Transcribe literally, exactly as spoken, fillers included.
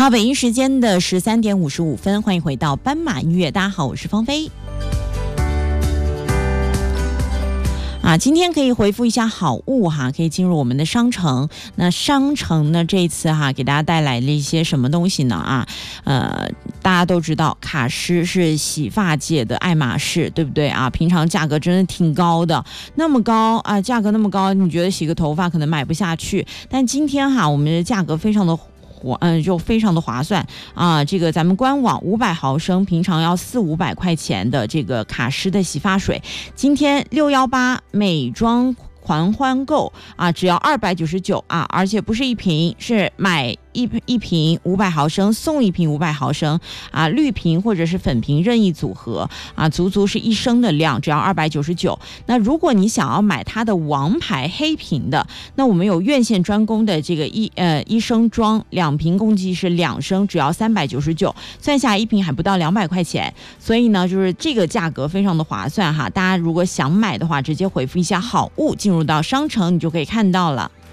好，北京时间的十三点五十五分，欢迎回到斑马音乐。大家好，我是芳菲。啊，今天可以回复一下好物哈，可以进入我们的商城。那商城呢，这一次哈，给大家带来了一些什么东西呢？啊，呃，大家都知道卡诗是洗发界的爱马仕，对不对啊？平常价格真的挺高的，那么高啊，价格那么高，你觉得洗个头发可能买不下去，但今天哈，我们的价格非常的。嗯，就非常的划算啊！这个咱们官网五百毫升，平常要四五百块钱的这个卡诗的洗发水，今天六幺八美妆狂欢购啊，只要二百九十九啊，而且不是一瓶，是买一一瓶五百毫升送一瓶五百毫升啊，绿瓶或者是粉瓶任意组合啊，足足是一升的量，只要二百九十九。那如果你想要买它的王牌黑瓶的，那我们有院线专供的这个一呃一升装，两瓶共计是两升，只要三百九十九，算下一瓶还不到两百块钱，所以呢，就是这个价格非常的划算哈。大家如果想买的话，直接回复一下好物，进入到商城你就可以看到了。